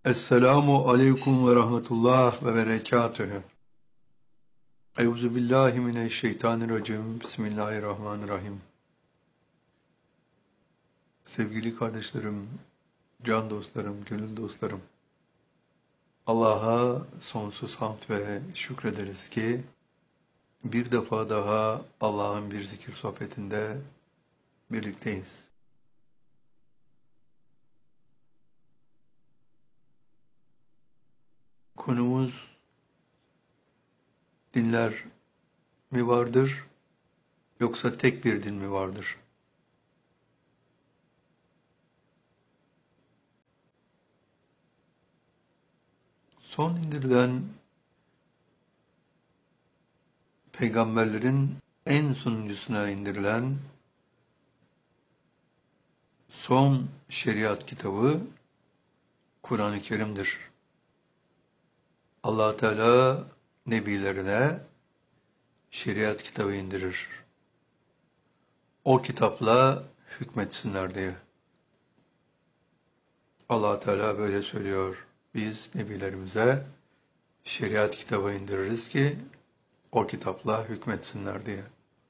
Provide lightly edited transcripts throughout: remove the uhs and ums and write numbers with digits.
Esselamu aleyküm ve rahmetullah ve berekatühü. Euzu billahi mineşşeytanirracim. Bismillahirrahmanirrahim. Sevgili kardeşlerim, can dostlarım, gönül dostlarım. Allah'a sonsuz hamd ve şükrederiz ki bir defa daha Allah'ın bir zikir sohbetinde birlikteyiz. Konumuz dinler mi vardır yoksa tek bir din mi vardır? Son indirilen peygamberlerin en sonuncusuna indirilen son şeriat kitabı Kur'an-ı Kerim'dir. Allah Teala nebilerine şeriat kitabı indirir. O kitapla hükmetsinler diye. Allah Teala böyle söylüyor. Biz nebilerimize şeriat kitabı indiririz ki o kitapla hükmetsinler diye.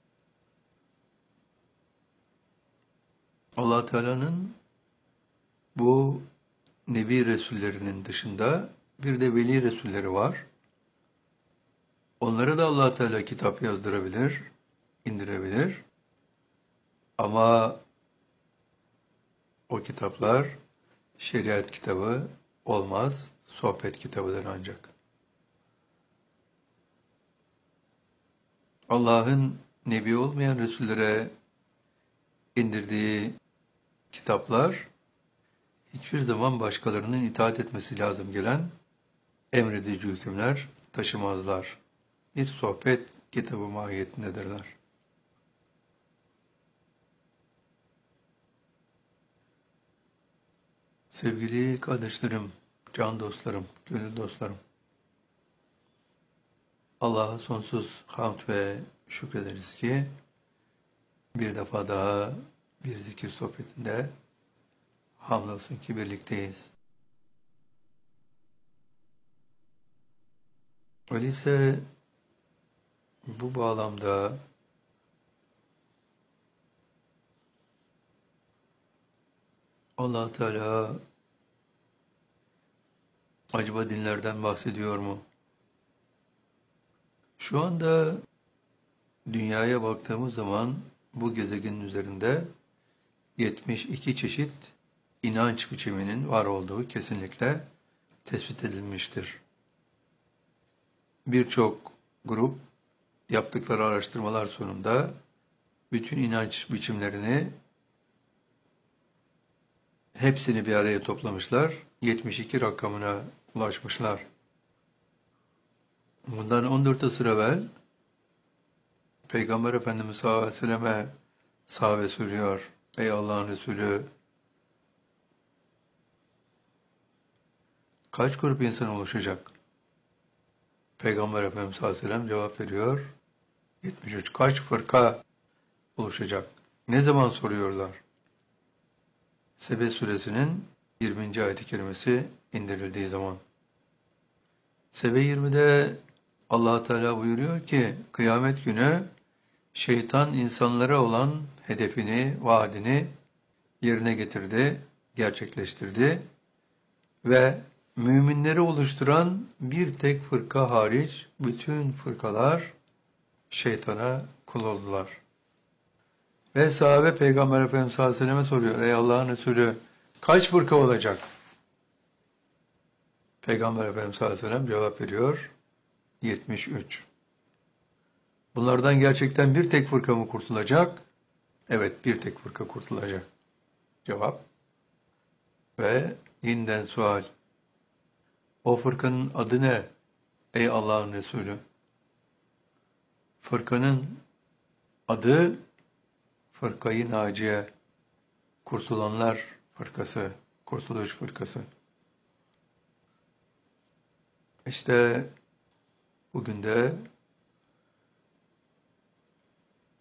Allah Teala'nın bu nebi resullerinin dışında bir de veli resulleri var. Onlara da Allah Teala kitap yazdırabilir, indirebilir. Ama o kitaplar şeriat kitabı olmaz, sohbet kitabıdır ancak. Allah'ın nebi olmayan resullere indirdiği kitaplar hiçbir zaman başkalarının itaat etmesi lazım gelen emredici hükümler taşımazlar. Bir sohbet kitabı mahiyetindedirler. Sevgili kardeşlerim, can dostlarım, gönül dostlarım, Allah'a sonsuz hamd ve şükrederiz ki bir defa daha bir zikir sohbetinde hamdolsun ki birlikteyiz. Öyleyse bu bağlamda Allah Teala acaba dinlerden bahsediyor mu? Şu anda dünyaya baktığımız zaman bu gezegenin üzerinde 72 çeşit inanç biçiminin var olduğu kesinlikle tespit edilmiştir. Birçok grup yaptıkları araştırmalar sonunda bütün inanç biçimlerini hepsini bir araya toplamışlar, 72 rakamına ulaşmışlar. Bundan 14 asır evvel Peygamber Efendimiz sallallahu aleyhi ve selleme sahabe soruyor. Ey Allah'ın Resulü, kaç grup insan oluşacak? Peygamber Efendimiz sallallahu aleyhi ve sellem cevap veriyor. 73. Kaç fırka oluşacak? Ne zaman soruyorlar? Sebe suresinin 20. ayet-i kerimesi indirildiği zaman. Sebe 20'de Allah Teala buyuruyor ki kıyamet günü şeytan insanlara olan hedefini, vaadini yerine getirdi, gerçekleştirdi ve müminleri oluşturan bir tek fırka hariç bütün fırkalar şeytana kul oldular. Ve sahabe Peygamber Efendimiz sallallahu aleyhi ve selleme soruyor. Ey Allah'ın Resulü kaç fırka olacak? Peygamber Efendimiz sallallahu aleyhi ve sellem cevap veriyor. 73. Bunlardan gerçekten bir tek fırka mı kurtulacak? Evet, bir tek fırka kurtulacak. Cevap. Ve yeniden sual. O fırkanın adı ne? Ey Allah'ın Resulü. Fırkanın adı Fırkayı Naciye. Kurtulanlar fırkası, kurtuluş fırkası. İşte bugün de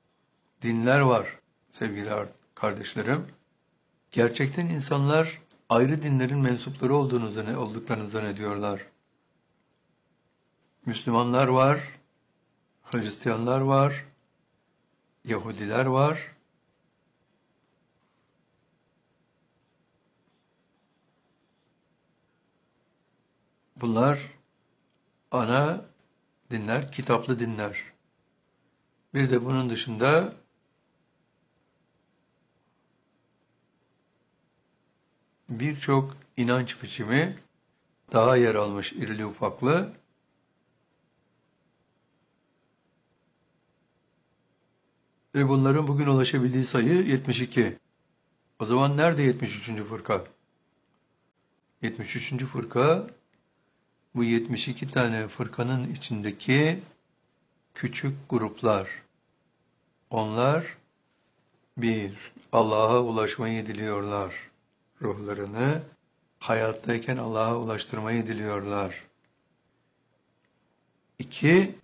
dinler var sevgili kardeşlerim. Gerçekten insanlar ayrı dinlerin mensupları olduklarını zannediyorlar. Müslümanlar var, Hristiyanlar var, Yahudiler var. Bunlar ana dinler, kitaplı dinler. Bir de bunun dışında birçok inanç biçimi daha yer almış irili ufaklı. Ve bunların bugün ulaşabildiği sayı 72. O zaman nerede 73. fırka? 73. fırka bu 72 tane fırkanın içindeki küçük gruplar. Onlar bir, Allah'a ulaşmayı diliyorlar. Ruhlarını hayattayken Allah'a ulaştırmayı diliyorlar. İki,